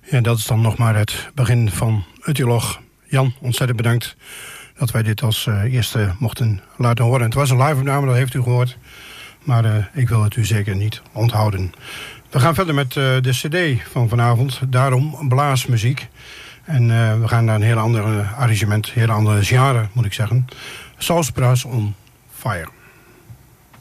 Ja, dat is dan nog maar het begin van het dialoog. Jan, ontzettend bedankt dat wij dit als eerste mochten laten horen. Het was een live-opname, dat heeft u gehoord. Maar ik wil het u zeker niet onthouden. We gaan verder met de cd van vanavond. Daarom blaasmuziek. En we gaan naar een heel ander arrangement, een heel andere genre moet ik zeggen. Sausbrass on Fire.